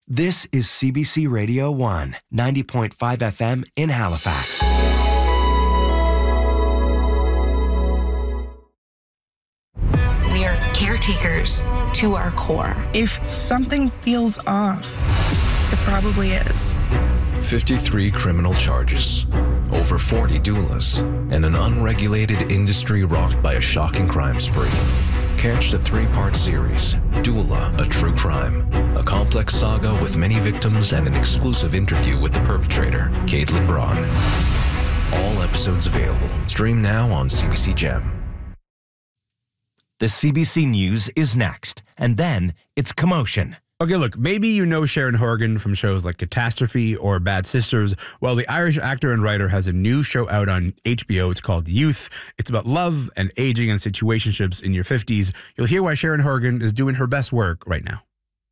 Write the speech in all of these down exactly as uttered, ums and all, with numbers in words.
This is C B C Radio one, ninety point five F M in Halifax. We are caretakers to our core. If something feels off, it probably is. fifty-three criminal charges, over forty doulas, and an unregulated industry rocked by a shocking crime spree. Catch the three-part series, Doula, A True Crime, a complex saga with many victims and an exclusive interview with the perpetrator, Caitlin Braun. All episodes available. Stream now on C B C Gem. The C B C News is next, and then it's Commotion. Okay, look, maybe you know Sharon Horgan from shows like Catastrophe or Bad Sisters. Well, the Irish actor and writer has a new show out on H B O. It's called Youth. It's about love and aging and situationships in your fifties. You'll hear why Sharon Horgan is doing her best work right now.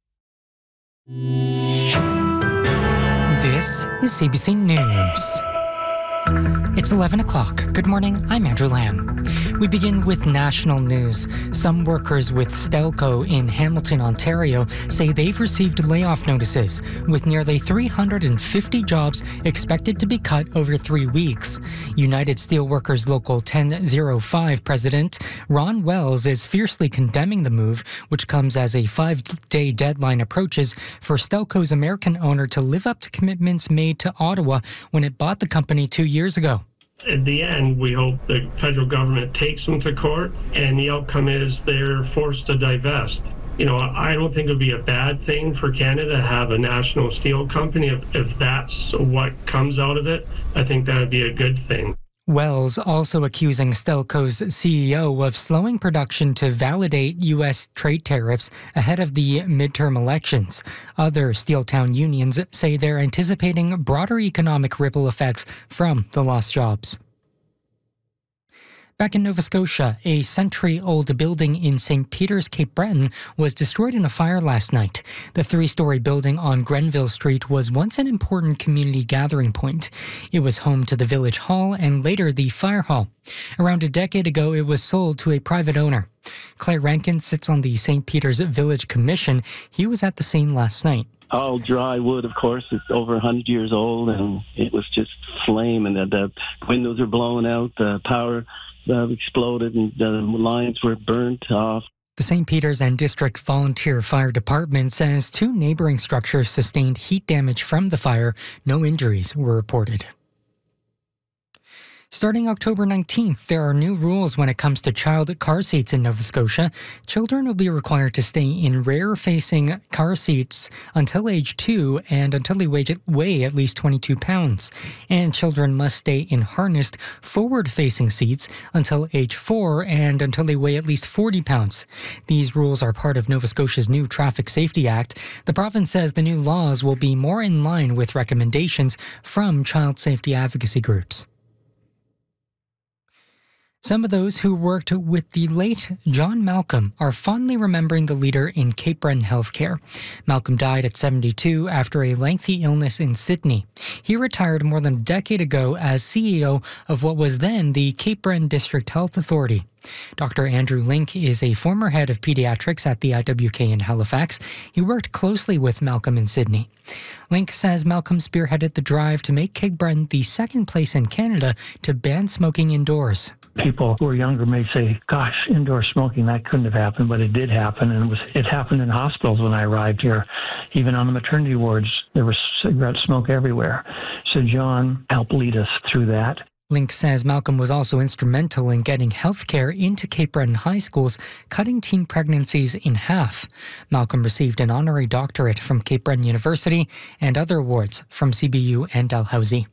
This is C B C News. It's eleven o'clock. Good morning, I'm Andrew Lamb. We begin with national news. Some workers with Stelco in Hamilton, Ontario say they've received layoff notices, with nearly three hundred fifty jobs expected to be cut over three weeks. United Steelworkers Local ten oh five President Ron Wells is fiercely condemning the move, which comes as a five-day deadline approaches for Stelco's American owner to live up to commitments made to Ottawa when it bought the company two years ago. At the end, we hope the federal government takes them to court, and the outcome is they're forced to divest. You know, I don't think it would be a bad thing for Canada to have a national steel company. If, if that's what comes out of it, I think that would be a good thing. Wells also accusing Stelco's C E O of slowing production to validate U S trade tariffs ahead of the midterm elections. Other Steeltown unions say they're anticipating broader economic ripple effects from the lost jobs. Back in Nova Scotia, a century-old building in Saint Peter's, Cape Breton, was destroyed in a fire last night. The three-story building on Grenville Street was once an important community gathering point. It was home to the Village Hall and later the Fire Hall. Around a decade ago, it was sold to a private owner. Claire Rankin sits on the Saint Peter's Village Commission. He was at the scene last night. All dry wood, of course. It's over one hundred years old, and it was just flame, and the, the windows were blown out, the power uh, exploded, and the lines were burnt off. The Saint Peter's and District Volunteer Fire Department says two neighboring structures sustained heat damage from the fire. No injuries were reported. Starting October nineteenth, there are new rules when it comes to child car seats in Nova Scotia. Children will be required to stay in rear-facing car seats until age two and until they weigh, weigh at least twenty-two pounds. And children must stay in harnessed forward-facing seats until age four and until they weigh at least forty pounds. These rules are part of Nova Scotia's new Traffic Safety Act. The province says the new laws will be more in line with recommendations from child safety advocacy groups. Some of those who worked with the late John Malcolm are fondly remembering the leader in Cape Breton healthcare. Malcolm died at seventy-two after a lengthy illness in Sydney. He retired more than a decade ago as C E O of what was then the Cape Breton District Health Authority. Doctor Andrew Link is a former head of pediatrics at the I W K in Halifax. He worked closely with Malcolm in Sydney. Link says Malcolm spearheaded the drive to make Cape Breton the second place in Canada to ban smoking indoors. People who are younger may say, gosh, indoor smoking, that couldn't have happened, but it did happen, and it was it happened in hospitals when I arrived here. Even on the maternity wards, there was cigarette smoke everywhere. So John helped lead us through that. Link says Malcolm was also instrumental in getting healthcare into Cape Breton high schools, cutting teen pregnancies in half. Malcolm received an honorary doctorate from Cape Breton University and other awards from C B U and Dalhousie.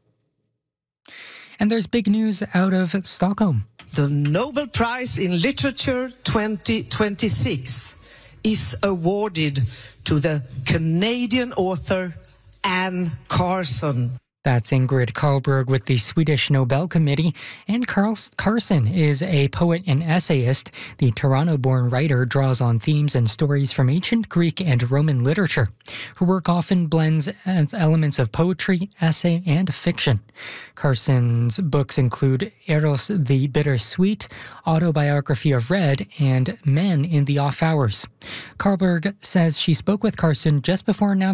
And there's big news out of Stockholm. The Nobel Prize in Literature twenty twenty-six is awarded to the Canadian author Anne Carson. That's Ingrid Carlberg with the Swedish Nobel Committee. And Carl Carson is a poet and essayist. The Toronto-born writer draws on themes and stories from ancient Greek and Roman literature. Her work often blends elements of poetry, essay, and fiction. Carson's books include Eros the Bittersweet, Autobiography of Red, and Men in the Off Hours. Carlberg says she spoke with Carson just before announcing